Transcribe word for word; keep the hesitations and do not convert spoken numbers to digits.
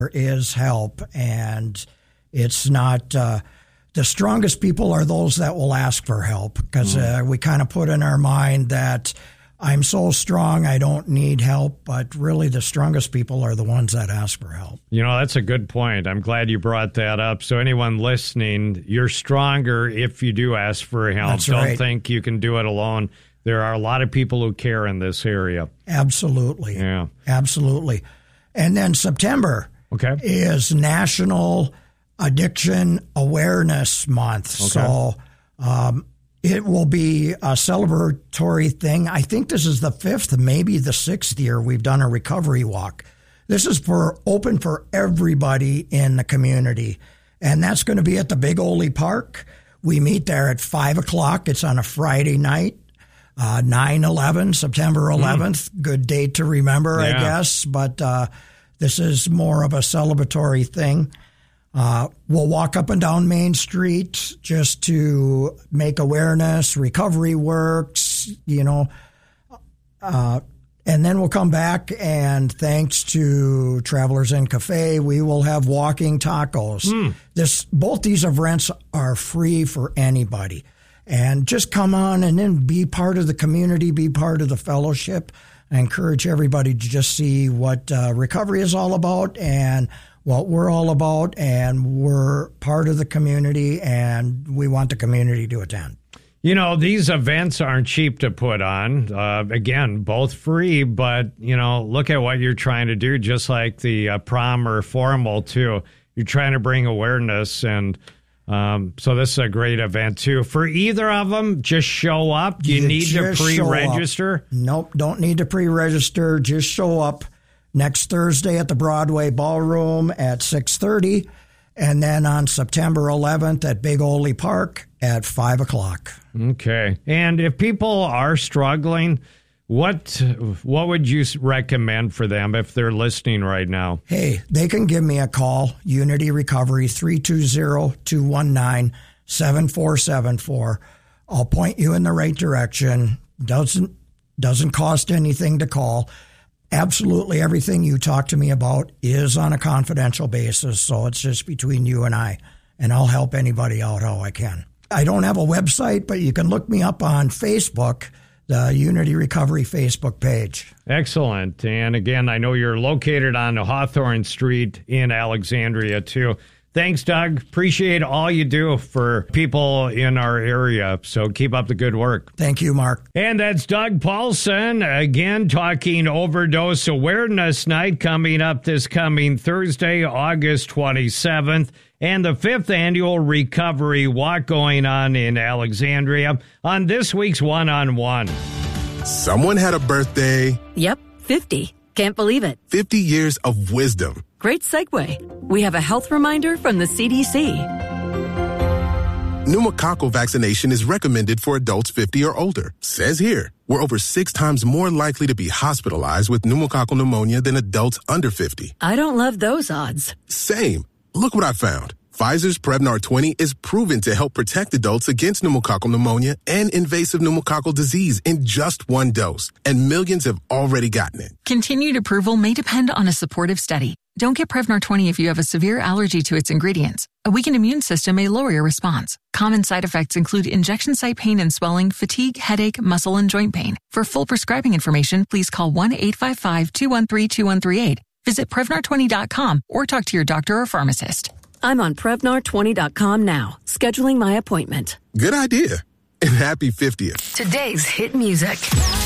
There is help, and it's not uh, the strongest people are those that will ask for help, because mm. uh, we kind of put in our mind that I'm so strong, I don't need help, but really the strongest people are the ones that ask for help. You know, that's a good point. I'm glad you brought that up. So anyone listening, you're stronger if you do ask for help. That's don't right. think you can do it alone. There are a lot of people who care in this area. Absolutely. Yeah. Absolutely. And then September okay. is National Addiction Awareness Month. Okay. So um, it will be a celebratory thing. I think this is the fifth, maybe the sixth year we've done a recovery walk. This is for open for everybody in the community. And that's going to be at the Big Ole Park. We meet there at five o'clock. It's on a Friday night, uh, nine eleven, September eleventh. Mm. Good date to remember, yeah. I guess. But uh, this is more of a celebratory thing. Uh, we'll walk up and down Main Street just to make awareness, recovery works, you know, uh, and then we'll come back, and thanks to Travelers Inn Cafe, we will have walking tacos. Mm. This, both these events are free for anybody. And just come on and then be part of the community, be part of the fellowship. I encourage everybody to just see what uh, recovery is all about and what we're all about, and we're part of the community, and we want the community to attend. You know, these events aren't cheap to put on. Uh, again, both free, but, you know, look at what you're trying to do, just like the uh, prom or formal, too. You're trying to bring awareness, and um, so this is a great event, too. For either of them, just show up. Do you, you need to pre-register? Nope, don't need to pre-register. Just show up. Next Thursday at the Broadway Ballroom at six thirty, and then on September eleventh at Big Ole Park at five o'clock. Okay. And if people are struggling, what what would you recommend for them if they're listening right now? Hey, they can give me a call, Unity Recovery, three two zero, two one nine, seven four seven four. I'll point you in the right direction. Doesn't doesn't cost anything to call. Absolutely everything you talk to me about is on a confidential basis, so it's just between you and I, and I'll help anybody out how I can. I don't have a website, but you can look me up on Facebook, the Unity Recovery Facebook page. Excellent. And again, I know you're located on Hawthorne Street in Alexandria, too. Thanks, Doug. Appreciate all you do for people in our area. So keep up the good work. Thank you, Mark. And that's Doug Paulson, again, talking Overdose Awareness Night coming up this coming Thursday, August twenty-seventh, and the fifth annual Recovery Walk going on in Alexandria on this week's One-on-One. Someone had a birthday. Yep, fifty. Can't believe it. fifty years of wisdom. Great segue. We have a health reminder from the C D C. Pneumococcal vaccination is recommended for adults fifty or older. Says here, we're over six times more likely to be hospitalized with pneumococcal pneumonia than adults under fifty. I don't love those odds. Same. Look what I found. Pfizer's Prevnar twenty is proven to help protect adults against pneumococcal pneumonia and invasive pneumococcal disease in just one dose. And millions have already gotten it. Continued approval may depend on a supportive study. Don't get Prevnar twenty if you have a severe allergy to its ingredients. A weakened immune system may lower your response. Common side effects include injection site pain and swelling, fatigue, headache, muscle, and joint pain. For full prescribing information, please call one eight five five, two one three, two one three eight. Visit Prevnar twenty dot com or talk to your doctor or pharmacist. I'm on Prevnar twenty dot com now, scheduling my appointment. Good idea. And happy fiftieth. Today's hit music.